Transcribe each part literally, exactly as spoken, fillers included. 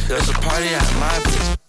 There's a party at my place.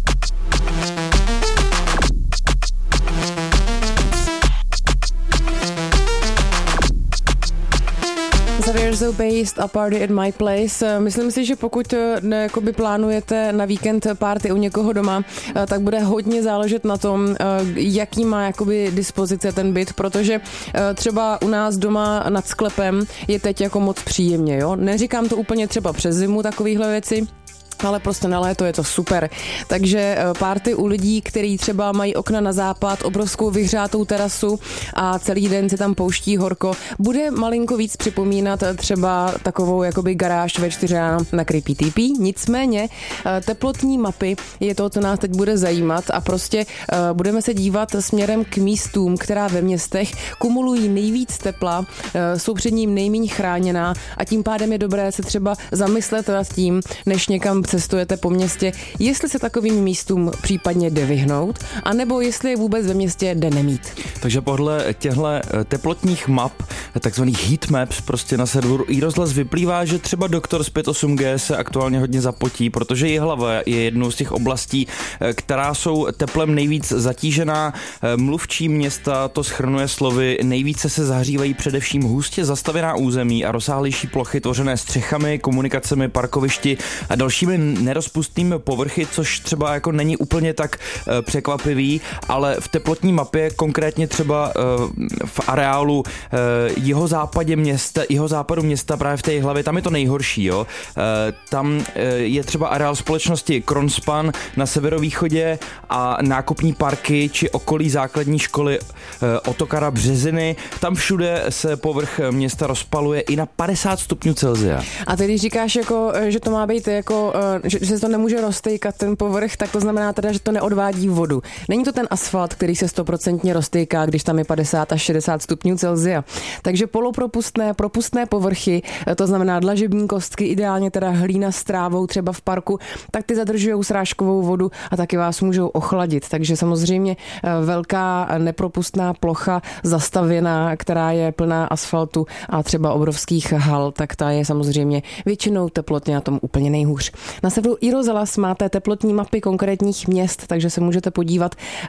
Xavier Based a Party at My Place. Myslím si, že pokud ne, jakoby plánujete na víkend party u někoho doma, tak bude hodně záležet na tom, jaký má jakoby dispozice ten byt, protože třeba u nás doma nad sklepem je teď jako moc příjemně, jo. Neříkám to úplně třeba přes zimu takovýhle věci, ale prostě na léto je to super. Takže party u lidí, kteří třeba mají okna na západ, obrovskou vyhřátou terasu a celý den se tam pouští horko, bude malinko víc připomínat třeba takovou jakoby garáž ve čtyři ráno na Creepy T P. Nicméně teplotní mapy je to, co nás teď bude zajímat a prostě budeme se dívat směrem k místům, která ve městech kumulují nejvíc tepla, jsou před ním nejméně chráněná a tím pádem je dobré se třeba zamyslet nad tím, než někam cestujete po městě, jestli se takovým místům případně jde vyhnout, anebo jestli je vůbec ve městě jde nemít. Takže podle těchto teplotních map, takzvaných heat maps, prostě na serveru iRozhlas vyplývá, že třeba Doktor z pět osm G se aktuálně hodně zapotí, protože Jihlava je jednou z těch oblastí, která jsou teplem nejvíc zatížená. Mluvčí města to shrnuje slovy: nejvíce se zahřívají především hustě zastavěná území a rozsáhlejší plochy tvořené střechami, komunikacemi, parkovišti a dalšími nerozpustnými povrchy, což třeba jako není úplně tak e, překvapivý, ale v teplotní mapě, konkrétně třeba e, v areálu e, jihozápadě města, jihozápadu města, právě v té Jihlavě, tam je to nejhorší, jo. E, tam e, je třeba areál společnosti Kronspan na severovýchodě a nákupní parky či okolí základní školy e, Otokara Březiny. Tam všude se povrch města rozpaluje i na padesát stupňů Celsia. A ty, když říkáš, jako, že to má být jako že se to nemůže roztejkat ten povrch, tak to znamená teda, že to neodvádí vodu. Není to ten asfalt, který se stoprocentně roztejká, když tam je padesát až šedesát stupňů Celsia. Takže polopropustné, propustné povrchy, to znamená dlažební kostky, ideálně teda hlína s trávou třeba v parku, tak ty zadržujou srážkovou vodu a taky vás můžou ochladit. Takže samozřejmě velká nepropustná plocha zastavěná, která je plná asfaltu a třeba obrovských hal, tak ta je samozřejmě většinou teplotně na tom úplně nejhůř. Na serveru iRozhlas máte teplotní mapy konkrétních měst, takže se můžete podívat,